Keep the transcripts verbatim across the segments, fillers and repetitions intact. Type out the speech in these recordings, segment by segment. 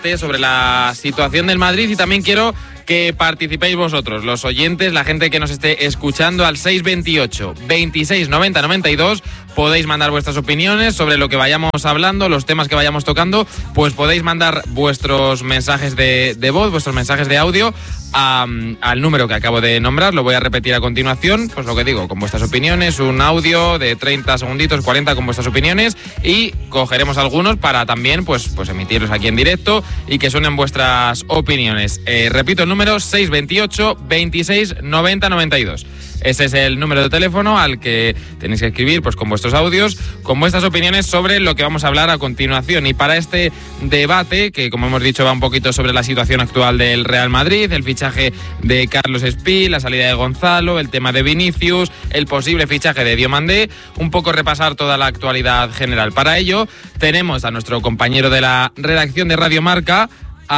debate sobre la situación del Madrid y también quiero que participéis vosotros, los oyentes, la gente que nos esté escuchando al seis veintiocho, veintiséis, noventa, noventa y dos. Podéis mandar vuestras opiniones sobre lo que vayamos hablando, los temas que vayamos tocando, pues podéis mandar vuestros mensajes de, de voz, vuestros mensajes de audio a, al número que acabo de nombrar. Lo voy a repetir a continuación, pues lo que digo, con vuestras opiniones, un audio de treinta segunditos, cuarenta con vuestras opiniones, y cogeremos algunos para también pues, pues emitirlos aquí en directo y que suenen vuestras opiniones. Eh, repito el número, seis veintiocho, veintiséis, noventa, noventa y dos. Ese es el número de teléfono al que tenéis que escribir pues con vuestros audios, con vuestras opiniones sobre lo que vamos a hablar a continuación. Y para este debate, que como hemos dicho va un poquito sobre la situación actual del Real Madrid, el fichaje de Carlos Espí, la salida de Gonzalo, el tema de Vinicius, el posible fichaje de Diomandé, un poco repasar toda la actualidad general. Para ello tenemos a nuestro compañero de la redacción de Radio Marca,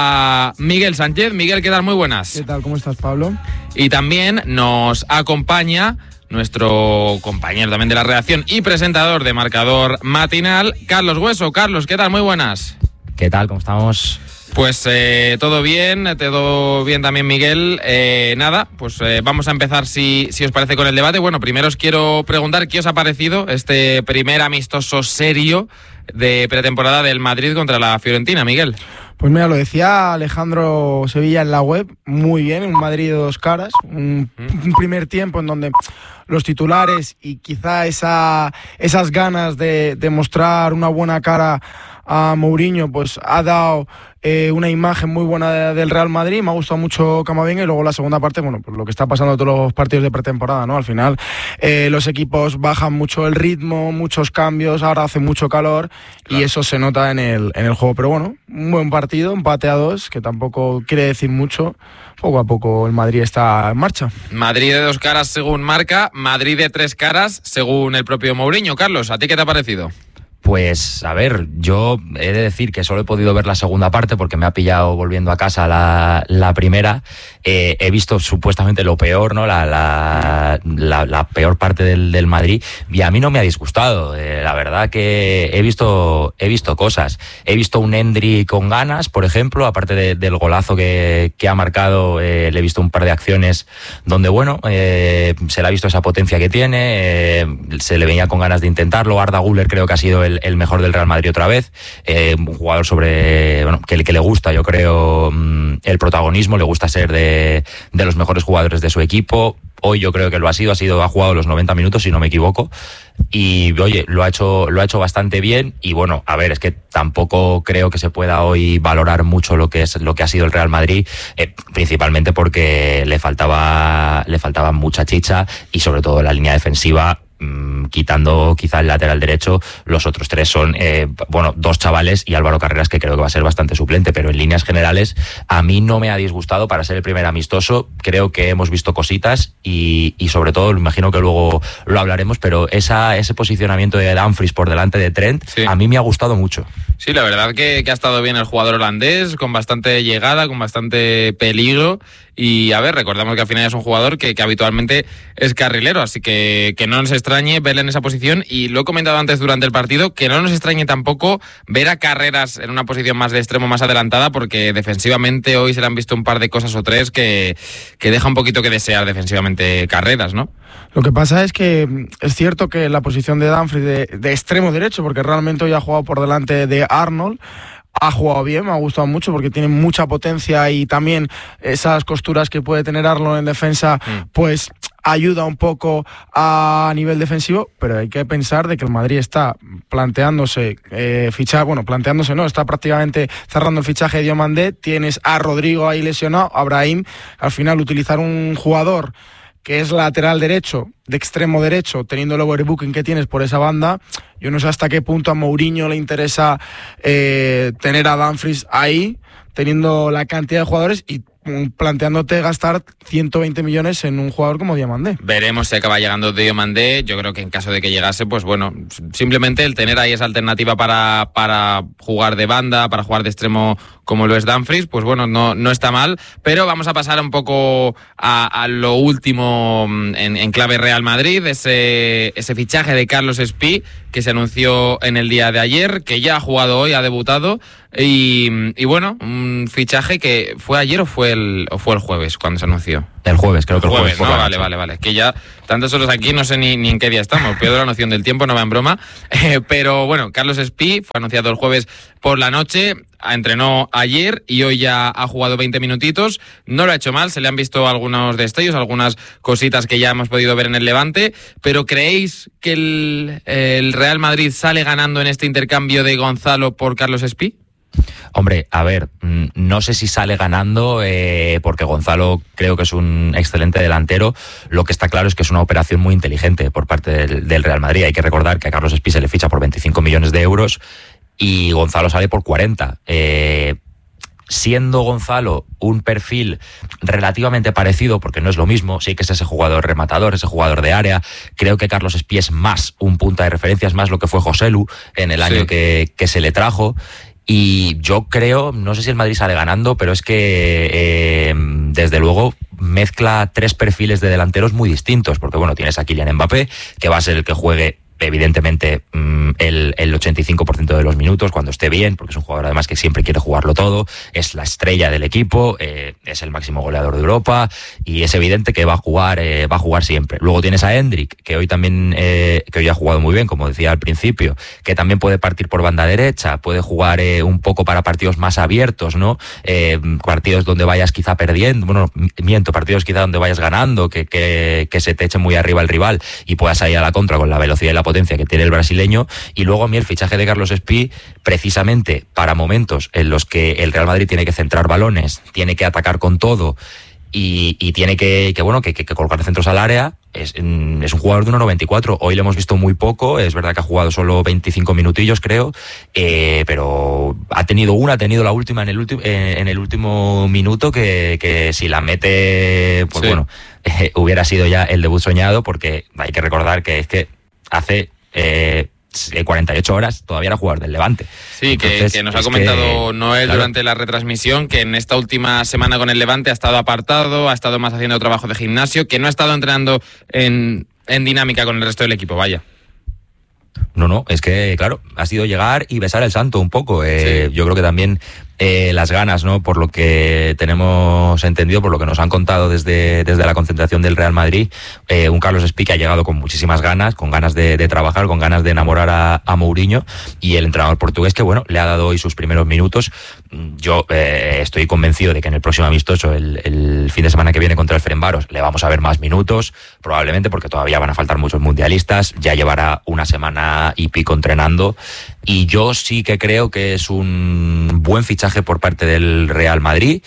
a Miguel Sánchez. Miguel, ¿qué tal? Muy buenas. ¿Qué tal? ¿Cómo estás, Pablo? Y también nos acompaña nuestro compañero también de la redacción y presentador de Marcador Matinal, Carlos Hueso. Carlos, ¿qué tal? Muy buenas. ¿Qué tal? ¿Cómo estamos? Pues eh, todo bien, todo bien también, Miguel. Eh, nada, pues eh, vamos a empezar, si, si os parece, con el debate. Bueno, primero os quiero preguntar qué os ha parecido este primer amistoso serio de pretemporada del Madrid contra la Fiorentina, Miguel. Pues mira, lo decía Alejandro Sevilla en la web, muy bien, un Madrid de dos caras, un, un primer tiempo en donde los titulares y quizá esa, esas ganas de, de mostrar una buena cara a Mourinho, pues ha dado eh, una imagen muy buena de, del Real Madrid. Me ha gustado mucho Camavinga, y luego la segunda parte, bueno, pues lo que está pasando en todos los partidos de pretemporada, ¿no? Al final eh, los equipos bajan mucho el ritmo, muchos cambios, ahora hace mucho calor, claro, y eso se nota en el, en el juego. Pero bueno, un buen partido, empate a dos, que tampoco quiere decir mucho. Poco a poco el Madrid está en marcha. Madrid de dos caras según Marca, Madrid de tres caras según el propio Mourinho. Carlos, ¿a ti qué te ha parecido? Pues, a ver, yo he de decir que solo he podido ver la segunda parte porque me ha pillado volviendo a casa la, la primera. Eh, he visto supuestamente lo peor, ¿no? La, la, la, la peor parte del, del Madrid, y a mí no me ha disgustado. Eh, la verdad que he visto, he visto cosas. He visto un Endri con ganas, por ejemplo, aparte de, del golazo que, que ha marcado. Eh, le he visto un par de acciones donde, bueno, eh, se le ha visto esa potencia que tiene. Eh, se le venía con ganas de intentarlo. Arda Güler creo que ha sido el el mejor del Real Madrid otra vez, eh, un jugador sobre bueno que, que le gusta, yo creo, el protagonismo, le gusta ser de, de los mejores jugadores de su equipo. Hoy yo creo que lo ha sido, ha sido, ha jugado los noventa minutos, si no me equivoco, y oye, lo ha hecho, lo ha hecho bastante bien. Y bueno, a ver, es que tampoco creo que se pueda hoy valorar mucho lo que es lo que ha sido el Real Madrid, eh, principalmente porque le faltaba, le faltaba mucha chicha, y sobre todo la línea defensiva. Quitando quizá el lateral derecho, los otros tres son, eh, bueno, dos chavales y Álvaro Carreras, que creo que va a ser bastante suplente, pero en líneas generales a mí no me ha disgustado para ser el primer amistoso. Creo que hemos visto cositas y, y sobre todo, imagino que luego lo hablaremos, pero esa, ese posicionamiento de Dumfries por delante de Trent, sí, a mí me ha gustado mucho. Sí, la verdad que, que ha estado bien el jugador holandés, con bastante llegada, con bastante peligro. Y a ver, recordamos que al final es un jugador que, que habitualmente es carrilero, así que que no nos extrañe verle en esa posición. Y lo he comentado antes durante el partido, que no nos extrañe tampoco ver a Carreras en una posición más de extremo, más adelantada, porque defensivamente hoy se le han visto un par de cosas o tres que, que deja un poquito que desear defensivamente Carreras, ¿no? Lo que pasa es que es cierto que la posición de Dumfries de, de extremo derecho, porque realmente hoy ha jugado por delante de Arnold, ha jugado bien, me ha gustado mucho porque tiene mucha potencia, y también esas costuras que puede tener Arnold en defensa, mm. pues ayuda un poco a nivel defensivo. Pero hay que pensar de que el Madrid está planteándose eh, fichar, bueno, planteándose no, está prácticamente cerrando el fichaje de Diomandé. Tienes a Rodrigo ahí lesionado, a Brahim. Al final, utilizar un jugador que es lateral derecho, de extremo derecho, teniendo el overbooking que tienes por esa banda, yo no sé hasta qué punto a Mourinho le interesa eh, tener a Dumfries ahí, teniendo la cantidad de jugadores y planteándote gastar ciento veinte millones en un jugador como Diomandé. Veremos si acaba llegando Diomandé. Yo creo que en caso de que llegase, pues bueno, simplemente el tener ahí esa alternativa para, para jugar de banda, para jugar de extremo como lo es Dumfries, pues bueno, no, no está mal, pero vamos a pasar un poco a, a lo último en, en clave Real Madrid, ese, ese fichaje de Carlos Espí, que se anunció en el día de ayer, que ya ha jugado hoy, ha debutado, y, y bueno, un fichaje que fue ayer o fue el o fue el jueves cuando se anunció. El jueves, creo que el jueves, jueves. ¿no? Vale, vale, vale. Que ya tantos horas aquí no sé ni, ni en qué día estamos. Pierdo la noción del tiempo, no va en broma. Eh, pero bueno, Carlos Espí fue anunciado el jueves por la noche, entrenó ayer y hoy ya ha jugado veinte minutitos. No lo ha hecho mal, se le han visto algunos destellos, algunas cositas que ya hemos podido ver en el Levante. Pero ¿creéis que el, el Real Madrid sale ganando en este intercambio de Gonzalo por Carlos Espí? Hombre, a ver, no sé si sale ganando eh, porque Gonzalo creo que es un excelente delantero. Lo que está claro es que es una operación muy inteligente por parte del, del Real Madrid. Hay que recordar que a Carlos Espí se le ficha por veinticinco millones de euros y Gonzalo sale por cuarenta. Eh, siendo Gonzalo un perfil relativamente parecido, porque no es lo mismo, sí que es ese jugador rematador, ese jugador de área, creo que Carlos Espí es más un punta de referencia, es más lo que fue Joselu en el año sí. que, que se le trajo. Y yo creo, no sé si el Madrid sale ganando, pero es que eh, desde luego mezcla tres perfiles de delanteros muy distintos, porque bueno, tienes a Kylian Mbappé, que va a ser el que juegue evidentemente el, el ochenta y cinco por ciento de los minutos cuando esté bien, porque es un jugador además que siempre quiere jugarlo todo, es la estrella del equipo, eh, es el máximo goleador de Europa y es evidente que va a jugar eh, va a jugar siempre. Luego tienes a Endrick, que hoy también eh, que hoy ha jugado muy bien, como decía al principio, que también puede partir por banda derecha, puede jugar eh, un poco para partidos más abiertos, ¿no? Eh, partidos donde vayas quizá perdiendo, bueno, miento, partidos quizá donde vayas ganando, que, que, que se te eche muy arriba el rival y puedas ir a la contra con la velocidad y la potencia que tiene el brasileño. Y luego a mí el fichaje de Carlos Espí, precisamente para momentos en los que el Real Madrid tiene que centrar balones, tiene que atacar con todo y, y tiene que, que bueno que, que, que colocar centros al área, es, es un jugador de uno noventa y cuatro. Hoy le hemos visto muy poco, es verdad que ha jugado solo veinticinco minutillos creo, eh, pero ha tenido una, ha tenido la última en el, ulti- en el último minuto que, que si la mete, pues sí. bueno, eh, hubiera sido ya el debut soñado, porque hay que recordar que es que hace eh, cuarenta y ocho horas todavía era jugador del Levante. Sí, Entonces, que, que nos ha comentado que, Noel claro. durante la retransmisión que en esta última semana con el Levante ha estado apartado, ha estado más haciendo trabajo de gimnasio, que no ha estado entrenando en, en dinámica con el resto del equipo, vaya. No, no, es que, claro, ha sido llegar y besar el santo un poco. Eh, sí. Yo creo que también eh, las ganas, ¿no? Por lo que tenemos entendido, por lo que nos han contado desde, desde la concentración del Real Madrid, eh, un Carlos Espí que ha llegado con muchísimas ganas, con ganas de, de trabajar, con ganas de enamorar a, a Mourinho, y el entrenador portugués que, bueno, le ha dado hoy sus primeros minutos. Yo eh, estoy convencido de que en el próximo amistoso, el, el fin de semana que viene contra el Ferencváros, le vamos a ver más minutos, probablemente porque todavía van a faltar muchos mundialistas, ya llevará una semana y pico entrenando, y yo sí que creo que es un buen fichaje por parte del Real Madrid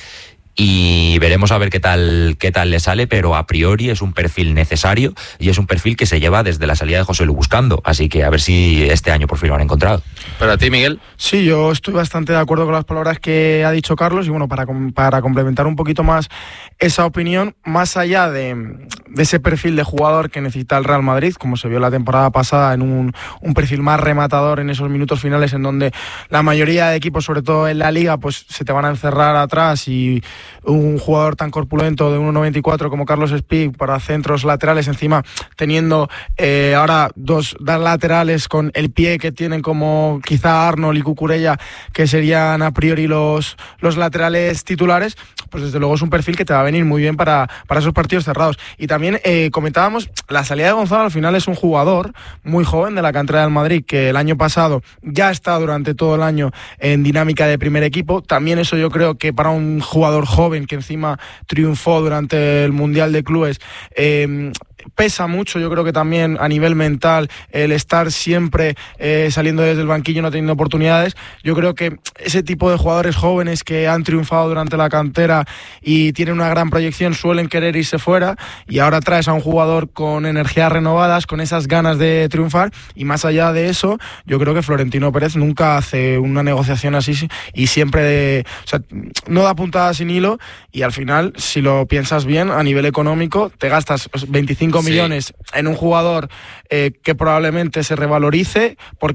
y veremos a ver qué tal qué tal le sale, pero a priori es un perfil necesario y es un perfil que se lleva desde la salida de Joselu buscando, así que a ver si este año por fin lo han encontrado. ¿Para ti, Miguel? Sí, yo estoy bastante de acuerdo con las palabras que ha dicho Carlos y bueno, para, para complementar un poquito más esa opinión, más allá de, de ese perfil de jugador que necesita el Real Madrid, como se vio la temporada pasada en un, un perfil más rematador en esos minutos finales en donde la mayoría de equipos, sobre todo en la Liga, pues se te van a encerrar atrás, y un jugador tan corpulento de uno noventa y cuatro como Carlos Espí para centros laterales, encima teniendo eh, ahora dos, dos laterales con el pie que tienen como quizá Arnold y Cucurella, que serían a priori los, los laterales titulares, pues desde luego es un perfil que te va a venir muy bien para, para esos partidos cerrados. Y también eh, comentábamos, la salida de Gonzalo al final es un jugador muy joven de la cantera del Madrid, que el año pasado ya está durante todo el año en dinámica de primer equipo. También eso yo creo que para un jugador joven que encima triunfó durante el Mundial de Clubes, eh, pesa mucho. Yo creo que también a nivel mental el estar siempre eh, saliendo desde el banquillo, no teniendo oportunidades. Yo creo que ese tipo de jugadores jóvenes que han triunfado durante la cantera y tienen una gran proyección suelen querer irse fuera, y ahora traes a un jugador con energías renovadas, con esas ganas de triunfar, y más allá de eso yo creo que Florentino Pérez nunca hace una negociación así y siempre de, o sea, no da puntada sin hilo, y al final si lo piensas bien a nivel económico te gastas veinticinco sí. millones en un jugador eh, que probablemente se revalorice, porque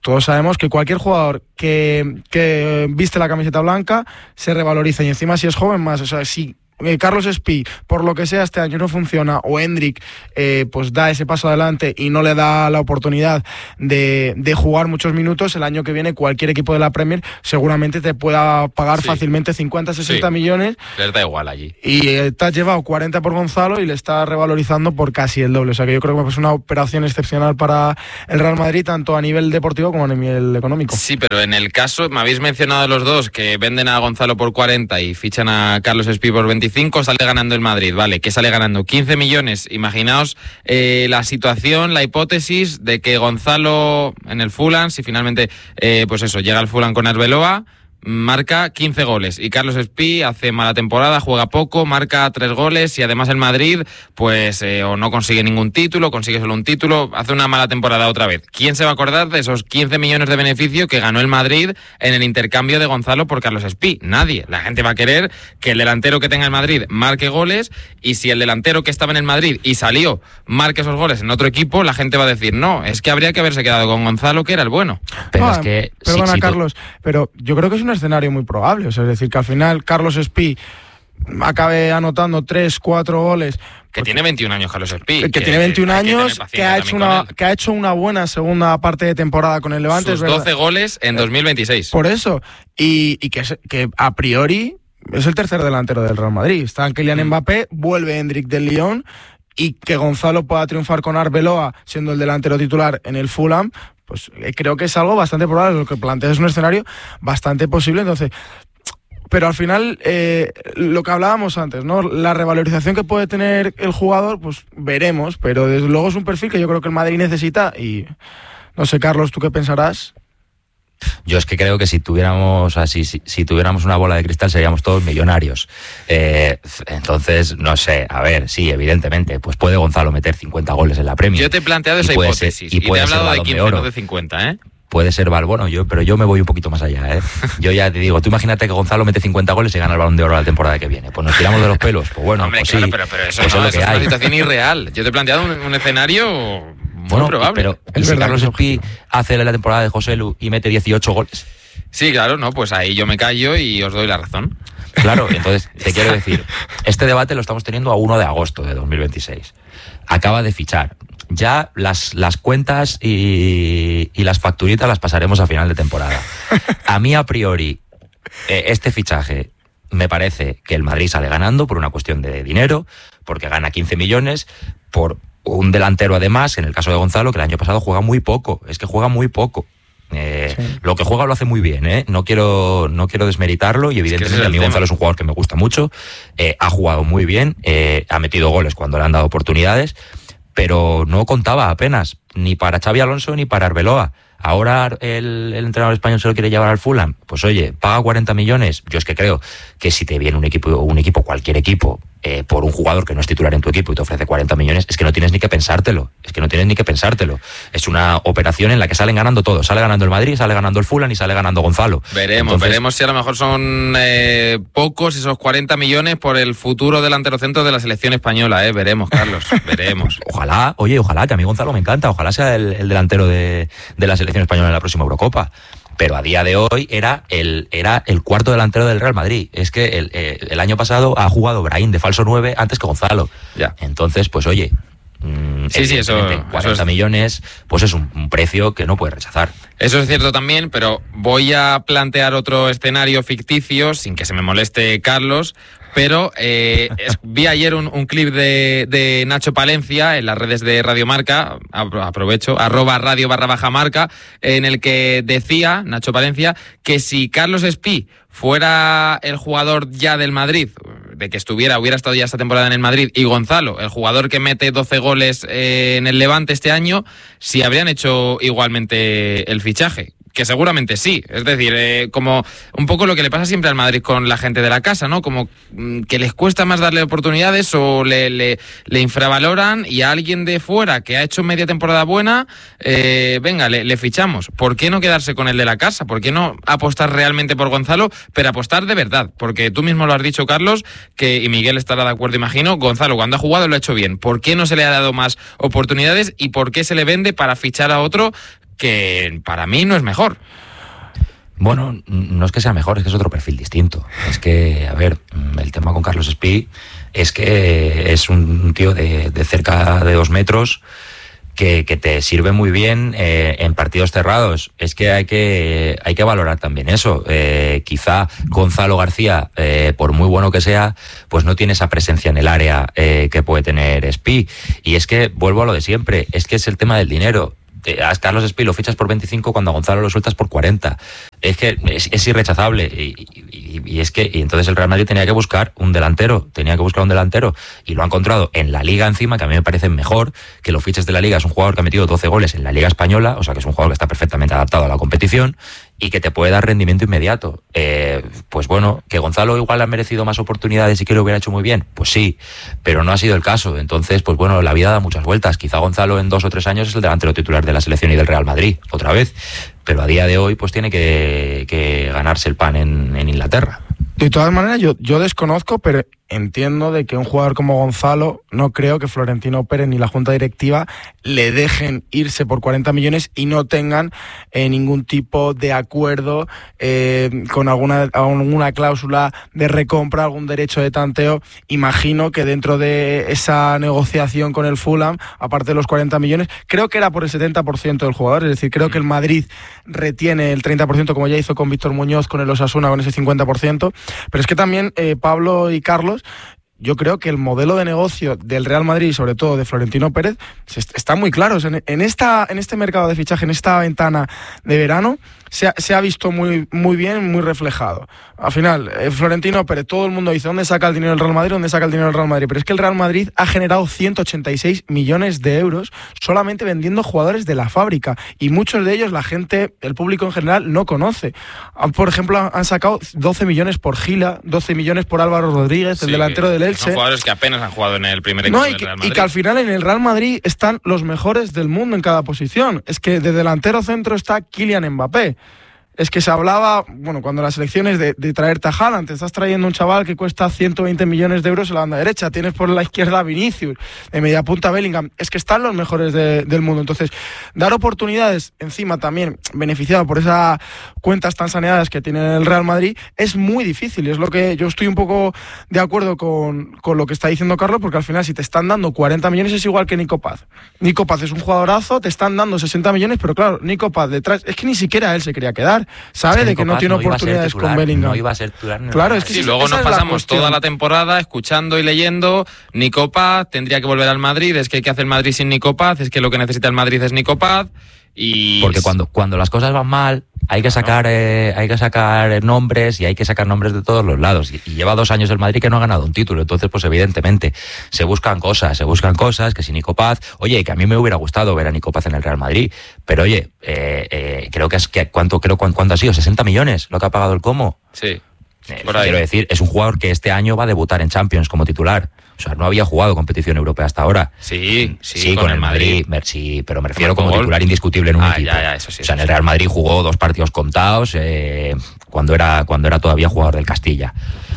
todos sabemos que cualquier jugador que, que viste la camiseta blanca se revaloriza, y encima si es joven más, o sea, si Eh, Carlos Espí, por lo que sea, este año no funciona, o Hendrik eh, pues da ese paso adelante y no le da la oportunidad de, de jugar muchos minutos, el año que viene cualquier equipo de la Premier seguramente te pueda pagar sí. fácilmente cincuenta, sesenta sí. millones. Les da igual allí. Y eh, te has llevado cuarenta por Gonzalo y le estás revalorizando por casi el doble. O sea que yo creo que es una operación excepcional para el Real Madrid, tanto a nivel deportivo como a nivel económico. Sí, pero en el caso, me habéis mencionado los dos, que venden a Gonzalo por cuarenta y fichan a Carlos Espí por veinticinco, sale ganando el Madrid, ¿vale? ¿Qué sale ganando? quince millones. Imaginaos eh, la situación, la hipótesis de que Gonzalo en el Fulham, si finalmente, eh, pues eso, llega al Fulham con Arbeloa, marca quince goles, y Carlos Espí hace mala temporada, juega poco, marca tres goles, y además el Madrid pues eh, o no consigue ningún título, consigue solo un título, hace una mala temporada otra vez. ¿Quién se va a acordar de esos quince millones de beneficio que ganó el Madrid en el intercambio de Gonzalo por Carlos Espí? Nadie. La gente va a querer que el delantero que tenga el Madrid marque goles, y si el delantero que estaba en el Madrid y salió marque esos goles en otro equipo, la gente va a decir, no, es que habría que haberse quedado con Gonzalo, que era el bueno. Pero no, es que perdona, sí, sí, Carlos, tú... pero yo creo que es una escenario muy probable, o sea, es decir, que al final Carlos Espí acabe anotando tres, cuatro goles. Que tiene veintiún años Carlos Espí. Que, que tiene veintiún años, que, que ha hecho una que ha hecho una buena segunda parte de temporada con el Levante. Sus doce goles en dos mil veintiséis. Por eso, y, y que, que a priori es el tercer delantero del Real Madrid. Está Kylian mm. Mbappé, vuelve Hendrik del Lyon, y que Gonzalo pueda triunfar con Arbeloa siendo el delantero titular en el Fulham, pues eh, creo que es algo bastante probable. Lo que planteas es un escenario bastante posible. Entonces, pero al final, eh, lo que hablábamos antes, ¿no? La revalorización que puede tener el jugador, pues veremos, pero desde luego es un perfil que yo creo que el Madrid necesita. Y no sé, Carlos, ¿tú qué pensarás? Yo es que creo que si tuviéramos así, si, si tuviéramos una bola de cristal seríamos todos millonarios. Eh, entonces, no sé, a ver, sí, evidentemente, pues puede Gonzalo meter cincuenta goles en la Premier. Yo te he planteado esa hipótesis ser, y, y te he hablado de quince, no de cincuenta, ¿eh? Puede ser bueno, yo, pero yo me voy un poquito más allá, ¿eh? Yo ya te digo, tú imagínate que Gonzalo mete cincuenta goles y gana el Balón de Oro la temporada que viene. Pues nos tiramos de los pelos, pues bueno, hombre, pues claro, sí, pero, pero eso, pues no, es lo eso que es hay. una situación irreal. Yo te he planteado un, un escenario muy bueno, probable. Pero, ¿y si Carlos Espí hace la temporada de José Lu y mete dieciocho goles? Sí, claro, no, pues ahí yo me callo y os doy la razón. Claro, entonces te quiero decir, este debate lo estamos teniendo a uno de agosto de dos mil veintiséis. Acaba de fichar. Ya las, las cuentas y, y las facturitas las pasaremos a final de temporada. A mí, a priori, eh, este fichaje me parece que el Madrid sale ganando por una cuestión de dinero, porque gana quince millones, por un delantero además, en el caso de Gonzalo, que el año pasado juega muy poco, es que juega muy poco. Eh, sí. Lo que juega lo hace muy bien, ¿eh? No quiero, no quiero desmeritarlo, y evidentemente es que a mí tema. Gonzalo es un jugador que me gusta mucho, eh, ha jugado muy bien, eh, ha metido goles cuando le han dado oportunidades, pero no contaba apenas, ni para Xabi Alonso ni para Arbeloa. Ahora el, el entrenador español se lo quiere llevar al Fulham. Pues oye, paga cuarenta millones. Yo es que creo que si te viene un equipo, un equipo cualquier equipo, eh, por un jugador que no es titular en tu equipo y te ofrece cuarenta millones, es que no tienes ni que pensártelo. Es que no tienes ni que pensártelo. Es una operación en la que salen ganando todos. Sale ganando el Madrid, sale ganando el Fulham y sale ganando Gonzalo. Veremos, Entonces, veremos si a lo mejor son eh, pocos esos cuarenta millones por el futuro delantero centro de la selección española. Eh. Veremos, Carlos, veremos. Ojalá, oye, ojalá, que a mí Gonzalo me encanta. Ojalá sea el, el delantero de, de la selección española en la próxima Eurocopa. Pero a día de hoy era el, era el cuarto delantero del Real Madrid. Es que el, el, el año pasado ha jugado Brahim de falso nueve antes que Gonzalo. Ya. Entonces, pues oye, mmm, sí, sí, eso, cuarenta eso es... millones, pues es un, un precio que no puedes rechazar. Eso es cierto también, pero voy a plantear otro escenario ficticio, sin que se me moleste Carlos. Pero eh, es, vi ayer un, un clip de, de Nacho Palencia en las redes de Radio Marca, aprovecho, arroba radio barra baja marca, en el que decía Nacho Palencia que si Carlos Espí fuera el jugador ya del Madrid, de que estuviera, hubiera estado ya esta temporada en el Madrid, y Gonzalo, el jugador que mete doce goles eh, en el Levante este año, si habrían hecho igualmente el fichaje. Que seguramente sí, es decir, eh, como un poco lo que le pasa siempre al Madrid con la gente de la casa, ¿no? Como mm, que les cuesta más darle oportunidades o le, le, le infravaloran, y a alguien de fuera que ha hecho media temporada buena, eh, venga, le, le fichamos. ¿Por qué no quedarse con el de la casa? ¿Por qué no apostar realmente por Gonzalo, pero apostar de verdad? Porque tú mismo lo has dicho, Carlos, que, y Miguel estará de acuerdo, imagino, Gonzalo cuando ha jugado lo ha hecho bien. ¿Por qué no se le ha dado más oportunidades y por qué se le vende para fichar a otro que para mí no es mejor. Bueno, no es que sea mejor, es que es otro perfil distinto. Es que, a ver, el tema con Carlos Espí es que es un tío de, de cerca de dos metros que, que te sirve muy bien eh, en partidos cerrados. Es que hay que, hay que valorar también eso. Eh, quizá Gonzalo García, eh, por muy bueno que sea, pues no tiene esa presencia en el área eh, que puede tener Espí. Y es que, vuelvo a lo de siempre, es que es el tema del dinero. A Carlos Espí lo fichas por veinticinco cuando a Gonzalo lo sueltas por cuarenta. Es que es, es irrechazable. Y, y, y es que y entonces el Real Madrid tenía que buscar un delantero, tenía que buscar un delantero y lo ha encontrado en la Liga encima, que a mí me parece mejor que los fiches de la Liga. Es un jugador que ha metido doce goles en la Liga Española, o sea que es un jugador que está perfectamente adaptado a la competición y que te puede dar rendimiento inmediato. Eh, pues bueno, que Gonzalo igual ha merecido más oportunidades y que lo hubiera hecho muy bien, pues sí, pero no ha sido el caso. Entonces, pues bueno, la vida da muchas vueltas. Quizá Gonzalo en dos o tres años es el delantero titular de la selección y del Real Madrid, otra vez, pero a día de hoy pues tiene que, que ganarse el pan en, en Inglaterra. De todas maneras, yo, yo desconozco, pero entiendo de que un jugador como Gonzalo, no creo que Florentino Pérez ni la Junta Directiva le dejen irse por cuarenta millones y no tengan eh, ningún tipo de acuerdo eh, con alguna, alguna cláusula de recompra, algún derecho de tanteo. Imagino que dentro de esa negociación con el Fulham, aparte de los cuarenta millones, creo que era por el setenta por ciento del jugador, es decir, creo que el Madrid retiene el treinta por ciento, como ya hizo con Víctor Muñoz, con el Osasuna, con ese cincuenta por ciento. Pero es que también eh, Pablo y Carlos, yo creo que el modelo de negocio del Real Madrid y sobre todo de Florentino Pérez está muy claro. En, en, esta, en este mercado de fichaje, en esta ventana de verano, se ha, se ha visto muy, muy bien, muy reflejado. Al final, eh, Florentino Pérez, todo el mundo dice, ¿dónde saca el dinero el Real Madrid? ¿Dónde saca el dinero el Real Madrid? Pero es que el Real Madrid ha generado ciento ochenta y seis millones de euros solamente vendiendo jugadores de la fábrica. Y muchos de ellos la gente, el público en general, no conoce. Por ejemplo, han sacado doce millones por Gila, doce millones por Álvaro Rodríguez, el sí, delantero del Elche. Son jugadores que apenas han jugado en el primer equipo no, del Real Madrid. Y que al final en el Real Madrid están los mejores del mundo en cada posición. Es que de delantero centro está Kylian Mbappé. Es que se hablaba, bueno, cuando las elecciones de, de traerte a Haaland, te estás trayendo un chaval que cuesta ciento veinte millones de euros en la banda derecha, tienes por la izquierda a Vinicius, de media punta Bellingham, es que están los mejores de, del mundo. Entonces, dar oportunidades, encima también beneficiado por esas cuentas tan saneadas que tiene el Real Madrid, es muy difícil. Es lo que yo estoy un poco de acuerdo con, con lo que está diciendo Carlos, porque al final si te están dando cuarenta millones es igual que Nico Paz. Nico Paz es un jugadorazo, te están dando sesenta millones, pero claro, Nico Paz detrás, es que ni siquiera él se quería quedar. Sabe es que de que no tiene no oportunidades titular, con Bellingham. No iba a ser titular. No claro, es que sí, sí, luego nos pasamos la toda la temporada escuchando y leyendo Nico Paz, tendría que volver al Madrid, es que ¿qué hace el Madrid sin Nico Paz? Es que lo que necesita el Madrid es Nico Paz. Y... Porque cuando, cuando las cosas van mal, hay que sacar eh, hay que sacar nombres y hay que sacar nombres de todos los lados. Y, y lleva dos años el Madrid que no ha ganado un título. Entonces, pues evidentemente, se buscan cosas, se buscan cosas, que si Nico Paz, oye, que a mí me hubiera gustado ver a Nico Paz en el Real Madrid, pero oye, eh, eh, creo que es que ¿cuánto, creo, cuánto, cuánto ha sido? ¿sesenta millones lo que ha pagado el Como? Sí. Eh, quiero decir, es un jugador que este año va a debutar en Champions como titular. O sea, no había jugado competición europea hasta ahora. Sí, sí, sí con, con el Madrid, Madrid. Sí, pero me refiero como gol. titular indiscutible en un ah, equipo. Ya, ya, eso sí, o sea, eso en el Real Madrid jugó dos partidos contados eh, cuando era cuando era todavía jugador del Castilla.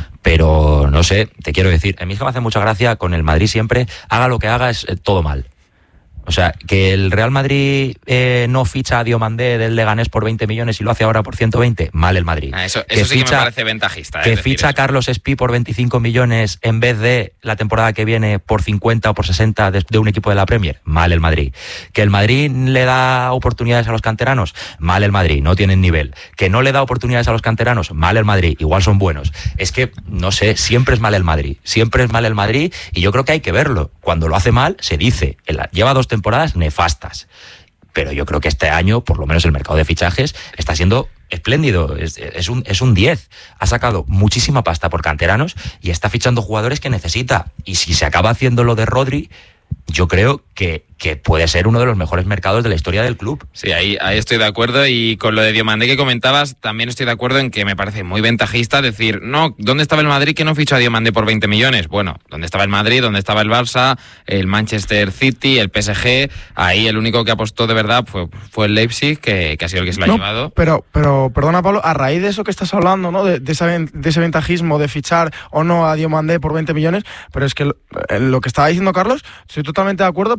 Pero no sé, te quiero decir, a mí es que me hace mucha gracia con el Madrid siempre, haga lo que haga, es eh, todo mal. O sea, que el Real Madrid eh, no ficha a Diomandé del Leganés por veinte millones y lo hace ahora por ciento veinte, mal el Madrid. Ah, eso eso que sí ficha, que me parece ventajista. Que eh, ficha a Carlos Espí por veinticinco millones en vez de la temporada que viene por cincuenta o por sesenta de, de un equipo de la Premier, mal el Madrid. Que el Madrid le da oportunidades a los canteranos, mal el Madrid, no tienen nivel. Que no le da oportunidades a los canteranos, mal el Madrid, igual son buenos. Es que, no sé, siempre es mal el Madrid, siempre es mal el Madrid y yo creo que hay que verlo. Cuando lo hace mal, se dice, lleva dos temporadas nefastas, pero yo creo que este año, por lo menos el mercado de fichajes, está siendo espléndido, es, es un es un diez, ha sacado muchísima pasta por canteranos y está fichando jugadores que necesita, y si se acaba haciendo lo de Rodri, yo creo que, que puede ser uno de los mejores mercados de la historia del club. Sí, ahí, ahí estoy de acuerdo, y con lo de Diomandé que comentabas, también estoy de acuerdo en que me parece muy ventajista decir, no, ¿dónde estaba el Madrid que no fichó a Diomandé por veinte millones? Bueno, ¿dónde estaba el Madrid? ¿Dónde estaba el Barça? El Manchester City, el P S G, ahí el único que apostó de verdad fue, fue el Leipzig, que, que ha sido el que se lo no, ha llevado. Pero, pero, perdona Pablo, a raíz de eso que estás hablando, ¿no? De, de, esa, de ese ventajismo de fichar o no a Diomandé por veinte millones, pero es que lo, lo que estaba diciendo Carlos, estoy totalmente de acuerdo, porque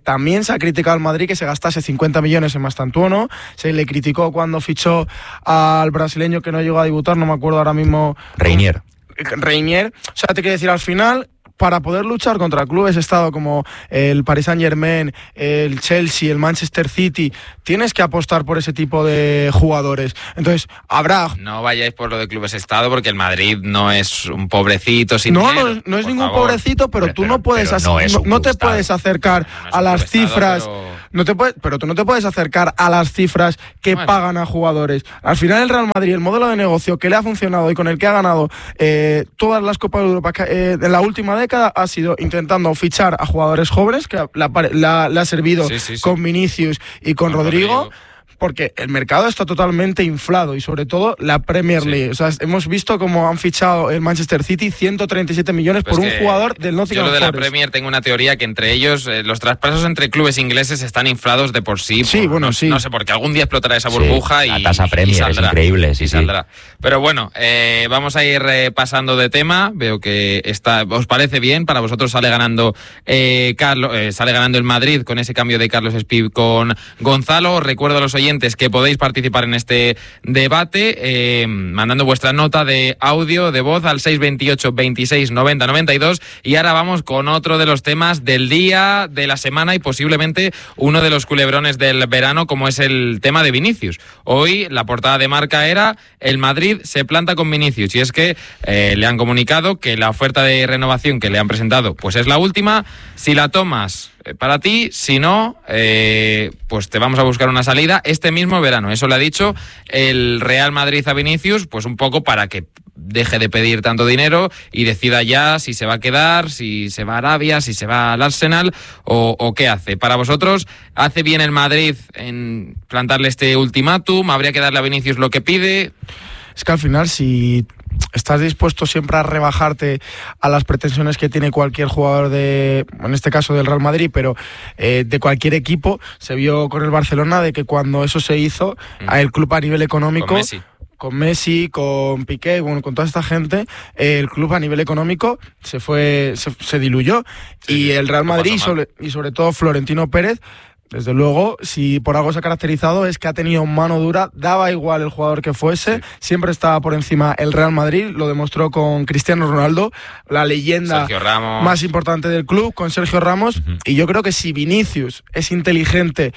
también se ha criticado al Madrid que se gastase cincuenta millones en Mastantuono, se le criticó cuando fichó al brasileño que no llegó a debutar, no me acuerdo ahora mismo. Reinier. Reinier, o sea, te quiero decir, al final, para poder luchar contra clubes estado como el Paris Saint-Germain, el Chelsea, el Manchester City, tienes que apostar por ese tipo de jugadores. Entonces, habrá... No vayáis por lo de clubes estado, porque el Madrid no es un pobrecito sin No, dinero, no, no es por ningún favor. pobrecito, pero Hombre, tú pero- no puedes... pero as- no es no, un no te club puedes acercar No, no es a un las club estado, cifras... pero- No te puedes, pero tú no te puedes acercar a las cifras que Bueno. pagan a jugadores. Al final el Real Madrid, el modelo de negocio que le ha funcionado y con el que ha ganado eh, todas las Copas de Europa que, eh, en la última década ha sido intentando fichar a jugadores jóvenes, que la- la- le ha servido Sí, sí, sí. con Vinicius y con, Con Rodrigo. Rodrigo. Porque el mercado está totalmente inflado y sobre todo la Premier Sí. League. O sea, hemos visto cómo han fichado el Manchester City ciento treinta y siete millones Pues por un que jugador del Nottingham Yo lo de la Forest. Premier tengo una teoría que entre ellos eh, los traspasos entre clubes ingleses están inflados de por sí. Sí, por- bueno, no, sí. No sé, porque algún día explotará esa Sí, burbuja la y tasa y Premier es saldrá, increíble, sí, y sí. saldrá. Pero bueno, eh, vamos a ir eh, pasando de tema. Veo que está, os parece bien. Para vosotros sale ganando eh, Carlos, eh, sale ganando el Madrid con ese cambio de Carlos Espí con Gonzalo. Os recuerdo a los oyentes que podéis participar en este debate eh, mandando vuestra nota de audio, de voz al seis veintiocho, veintiséis, noventa, noventa y dos. Y ahora vamos con otro de los temas del día, de la semana y posiblemente uno de los culebrones del verano, como es el tema de Vinicius. Hoy la portada de Marca era: el Madrid se planta con Vinicius, y es que eh, le han comunicado que la oferta de renovación que le han presentado pues es la última. Si la tomas, eh, para ti; si no, eh, pues te vamos a buscar una salida este mismo verano. Eso le ha dicho el Real Madrid a Vinicius, pues un poco para que deje de pedir tanto dinero y decida ya si se va a quedar, si se va a Arabia, si se va al Arsenal o, o qué hace. Para vosotros, ¿hace bien el Madrid en plantarle este ultimátum? ¿Habría que darle a Vinicius lo que pide? Es que al final, si estás dispuesto siempre a rebajarte a las pretensiones que tiene cualquier jugador de, en este caso del Real Madrid, pero eh, de cualquier equipo, se vio con el Barcelona de que cuando eso se hizo, Mm. a el club a nivel económico, Con Messi. con Messi, con Piqué, bueno, con toda esta gente, eh, el club a nivel económico se fue, se, se diluyó. Sí, y sí, el Real lo pasó Madrid y mal. sobre, y sobre todo Florentino Pérez, desde luego, si por algo se ha caracterizado es que ha tenido mano dura, daba igual el jugador que fuese, Sí. siempre estaba por encima el Real Madrid, lo demostró con Cristiano Ronaldo, la leyenda Sergio Ramos. más importante del club, con Sergio Ramos, Ujú. y yo creo que si Vinicius es inteligente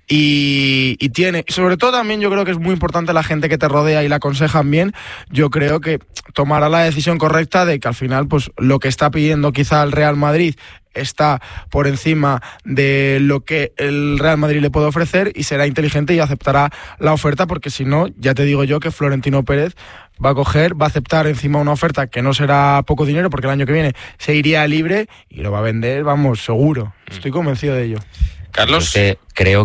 y, y tiene, sobre todo también yo creo que es muy importante la gente que te rodea y la aconsejan bien, yo creo que tomará la decisión correcta de que al final pues lo que está pidiendo quizá el Real Madrid está por encima de lo que el Real Madrid le puede ofrecer, y será inteligente y aceptará la oferta, porque si no, ya te digo yo que Florentino Pérez va a coger, va a aceptar encima una oferta que no será poco dinero, porque el año que viene se iría libre y lo va a vender, vamos, seguro. Estoy convencido de ello. Carlos. Yo es que creo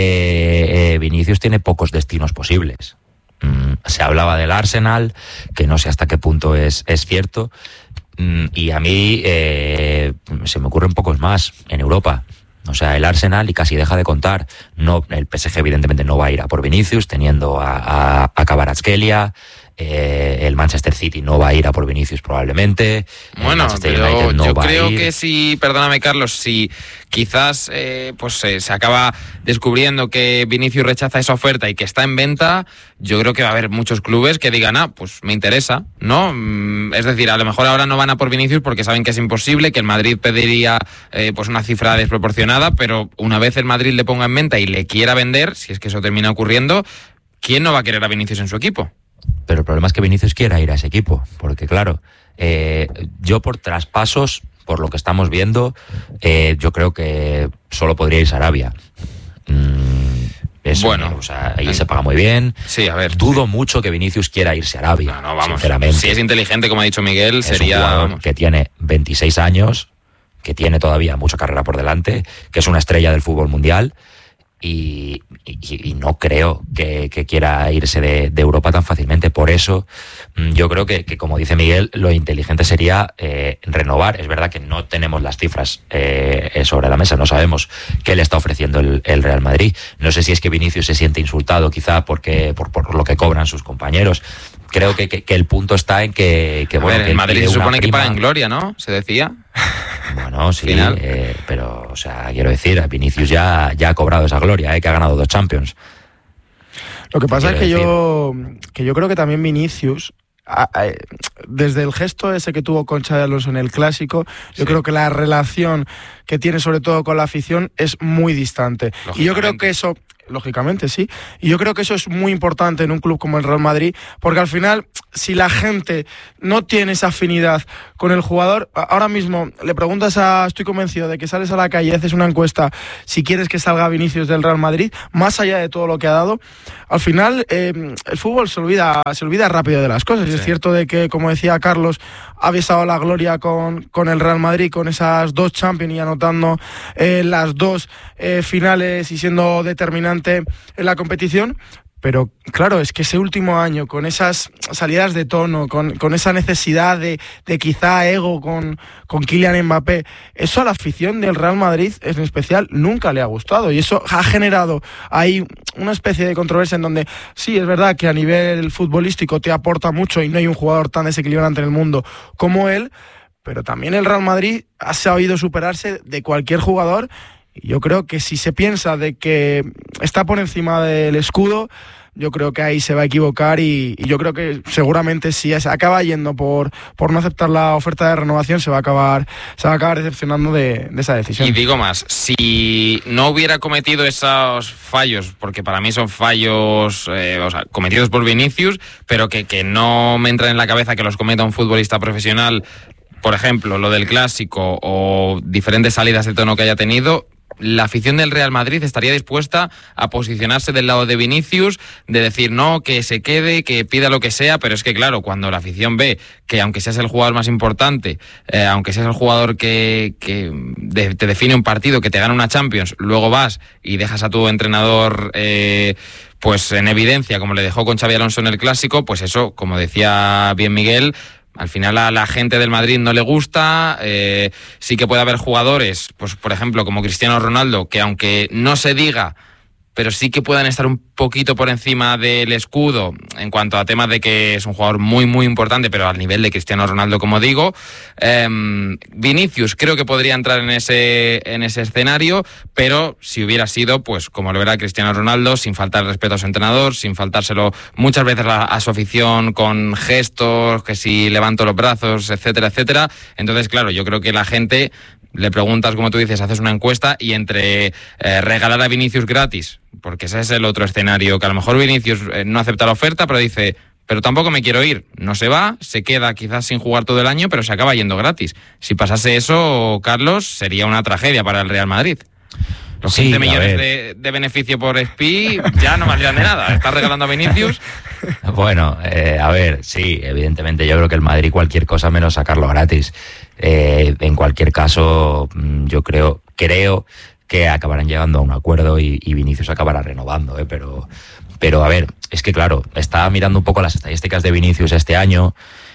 que eh, Vinicius tiene pocos destinos posibles. Mm, se hablaba del Arsenal, que no sé hasta qué punto es, es cierto. Mm, y a mí eh, se me ocurren pocos más en Europa. O sea, el Arsenal, y casi deja de contar. No, el P S G evidentemente no va a ir a por Vinicius, teniendo a, a, a Kvaratskhelia. Eh, el Manchester City no va a ir a por Vinicius probablemente. El Bueno, Manchester pero United no yo va a creo ir. que si, perdóname Carlos, si quizás eh, pues eh, se acaba descubriendo que Vinicius rechaza esa oferta y que está en venta, yo creo que va a haber muchos clubes que digan, ah, pues me interesa, ¿no? Mm, Es decir, a lo mejor ahora no van a por Vinicius porque saben que es imposible, que el Madrid pediría eh, pues una cifra desproporcionada, pero una vez el Madrid le ponga en venta y le quiera vender, si es que eso termina ocurriendo, ¿quién no va a querer a Vinicius en su equipo? Pero el problema es que Vinicius quiera ir a ese equipo, porque claro, eh, yo por traspasos, por lo que estamos viendo, eh, yo creo que solo podría irse a Arabia. Mm, eso, Bueno. o sea, ahí se paga muy bien. Sí, a ver. Dudo mucho que Vinicius quiera irse a Arabia, No, no, vamos. sinceramente. Si es inteligente, como ha dicho Miguel, Es un sería... jugador vamos. que tiene veintiséis años, que tiene todavía mucha carrera por delante, que es una estrella del fútbol mundial. Y, y, y no creo que, que quiera irse de, de Europa tan fácilmente. Por eso yo creo que, que como dice Miguel, lo inteligente sería eh, renovar. Es verdad que no tenemos las cifras eh, sobre la mesa, no sabemos qué le está ofreciendo el, el Real Madrid. No sé si es que Vinicius se siente insultado quizá porque por, por lo que cobran sus compañeros. Creo que, que, que el punto está en que, que A bueno, ver, que el Madrid pide se una supone que prima. paga en gloria, ¿no? Se decía. Bueno, no, sí, eh, pero, o sea, quiero decir, Vinicius ya, ya ha cobrado esa gloria, eh, que ha ganado dos Champions. Lo que pasa es que yo, que yo creo que también Vinicius, a, a, desde el gesto ese que tuvo con Xabi Alonso en el Clásico, yo sí. creo que la relación que tiene sobre todo con la afición es muy distante. Y yo creo que eso... Lógicamente, sí. Y yo creo que eso es muy importante en un club como el Real Madrid, porque al final, si la gente no tiene esa afinidad con el jugador, ahora mismo le preguntas a... Estoy convencido de que sales a la calle y haces una encuesta si quieres que salga Vinicius del Real Madrid, más allá de todo lo que ha dado, al final eh, el fútbol se olvida, se olvida rápido de las cosas. Sí. Y es cierto de que, como decía Carlos, ha besado la gloria con, con el Real Madrid, con esas dos Champions y anotando eh, las dos eh, finales y siendo determinante en la competición, pero claro, es que ese último año, con esas salidas de tono, con, con esa necesidad de, de quizá ego con, con Kylian Mbappé, eso a la afición del Real Madrid en especial nunca le ha gustado, y eso ha generado ahí una especie de controversia en donde sí, es verdad que a nivel futbolístico te aporta mucho y no hay un jugador tan desequilibrante en el mundo como él, pero también el Real Madrid ha sabido superarse de cualquier jugador. Yo creo que si se piensa de que está por encima del escudo, yo creo que ahí se va a equivocar y, y yo creo que seguramente si se acaba yendo por, por no aceptar la oferta de renovación, se va a acabar, se va a acabar decepcionando de, de esa decisión. Y digo más, si no hubiera cometido esos fallos, porque para mí son fallos eh, o sea, cometidos por Vinicius, pero que, que no me entra en la cabeza que los cometa un futbolista profesional, por ejemplo, lo del Clásico o diferentes salidas de tono que haya tenido, la afición del Real Madrid estaría dispuesta a posicionarse del lado de Vinicius, de decir no, que se quede, que pida lo que sea, pero es que claro, cuando la afición ve que aunque seas el jugador más importante, eh, aunque seas el jugador que, que de, te define un partido, que te gana una Champions, luego vas y dejas a tu entrenador eh, pues en evidencia, como le dejó con Xabi Alonso en el Clásico, pues eso, como decía bien Miguel, al final a la gente del Madrid no le gusta, eh, sí que puede haber jugadores, pues por ejemplo como Cristiano Ronaldo, que aunque no se diga, pero sí que puedan estar un poquito por encima del escudo en cuanto a temas de que es un jugador muy muy importante, pero al nivel de Cristiano Ronaldo, como digo. eh, Vinicius creo que podría entrar en ese en ese escenario, pero si hubiera sido, pues como lo era Cristiano Ronaldo, sin faltar el respeto a su entrenador, sin faltárselo muchas veces a, a su afición con gestos, que si levanto los brazos, etcétera, etcétera. Entonces, claro, yo creo que la gente... Le preguntas, como tú dices, haces una encuesta y entre eh, regalar a Vinicius gratis, porque ese es el otro escenario, que a lo mejor Vinicius eh, no acepta la oferta, pero dice, pero tampoco me quiero ir, no se va, se queda quizás sin jugar todo el año, pero se acaba yendo gratis. Si pasase eso, Carlos, sería una tragedia para el Real Madrid. Los quince sí, millones de, de beneficio por S P I ya no valdrían de nada. ¿Estás regalando a Vinicius? Bueno, eh, a ver, sí, evidentemente yo creo que el Madrid cualquier cosa menos sacarlo gratis. Eh, en cualquier caso, yo creo creo que acabarán llegando a un acuerdo y, y Vinicius acabará renovando, ¿eh? pero, pero a ver, es que claro, estaba mirando un poco las estadísticas de Vinicius este año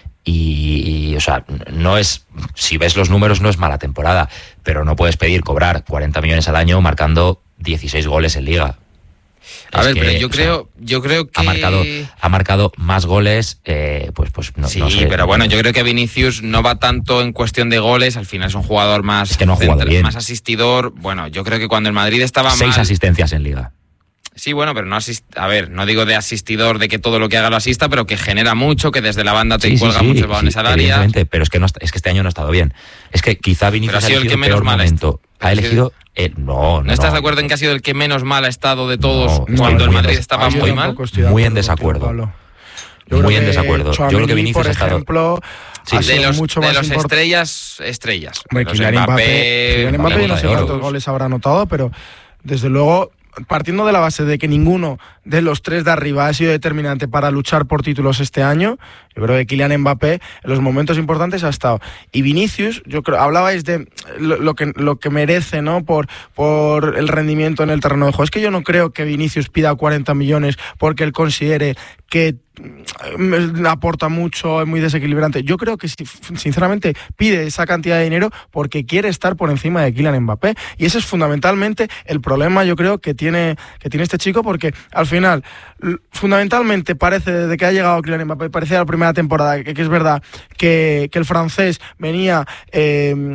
y, y o sea, no es, si ves los números no es mala temporada, pero no puedes pedir cobrar cuarenta millones al año marcando dieciséis goles en Liga. A es ver, que, pero yo creo, sea, yo creo que ha marcado, ha marcado más goles, eh, pues, pues no, sí, no sé. Pero bueno, yo creo que Vinicius no va tanto en cuestión de goles. Al final es un jugador más, es que no ha jugado bien. Más asistidor. Bueno, yo creo que cuando el Madrid estaba seis mal, asistencias en Liga. Sí, bueno, pero no asist... a ver, no digo de asistidor de que todo lo que haga lo asista, pero que genera mucho, que desde la banda te sí, cuelga sí, muchos balones sí, al área. Pero es que no, es que este año no ha estado bien. Es que quizá Vinicius ha sido el que menos mal momento. Ha elegido eh, no, no. ¿No estás no, de acuerdo en que ha sido el que menos mal ha estado de todos no, cuando no, el Madrid des... estaba muy mal? Muy en desacuerdo. Muy en desacuerdo. Yo creo que Vinicius ha estado. Ejemplo, sí, de los, mucho de más los import... estrellas, estrellas. Kylian Mbappé, Kylian Mbappé no sé cuántos goles habrá anotado, pero desde luego, partiendo de la base de que ninguno de los tres de arriba ha sido determinante para luchar por títulos este año, yo creo que Kylian Mbappé en los momentos importantes ha estado. Y Vinicius, yo creo, hablabais de lo, lo que lo que merece, ¿no? Por, por el rendimiento en el terreno de juego. Es que yo no creo que Vinicius pida cuarenta millones porque él considere que aporta mucho, es muy desequilibrante. Yo creo que sinceramente pide esa cantidad de dinero porque quiere estar por encima de Kylian Mbappé, y ese es fundamentalmente el problema, yo creo, que tiene, que tiene este chico, porque al final fundamentalmente parece, desde que ha llegado Kylian Mbappé, parecía la primera temporada que, que es verdad que, que el francés venía eh,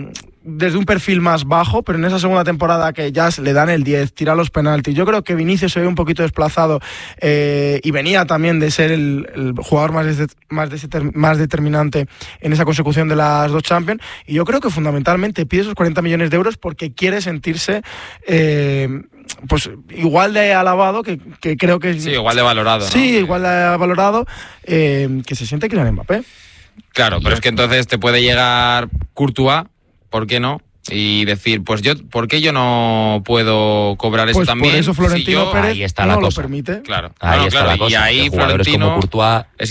desde un perfil más bajo, pero en esa segunda temporada que ya le dan el diez, tira los penaltis. Yo creo que Vinicius se ve un poquito desplazado eh, y venía también de ser el, el jugador más, des, más, des, más determinante en esa consecución de las dos Champions, y yo creo que fundamentalmente pide esos cuarenta millones de euros porque quiere sentirse eh, pues igual de alabado que, que creo que... Sí, igual de valorado, ¿no? Sí, igual de valorado eh, que se siente Kylian Mbappé. Claro, pero es que entonces te puede llegar Courtois, ¿por qué no? Y decir, pues yo, ¿por qué yo no puedo cobrar eso pues también? Por eso Florentino si yo... Pérez ahí está la no cosa. lo permite. Claro, Ahí no, está claro. la cosa. Y ahí Jugadores Florentino como Courtois